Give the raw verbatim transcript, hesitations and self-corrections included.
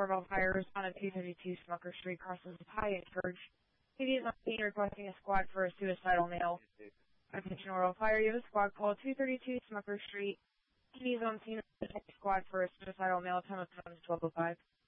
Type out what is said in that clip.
Corval Fire responded two thirty-two Smucker Street crosses with high charge. P D is on scene requesting a squad for a suicidal male. Attention Corval Fire, you have a squad call two thirty-two Smucker Street. P D is on scene requesting a squad for a suicidal male. Time of time is twelve oh five.